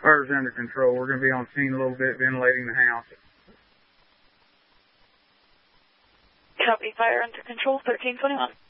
Fire's under control. We're going to be on scene a little bit, ventilating the house. Copy, fire under control, 1321.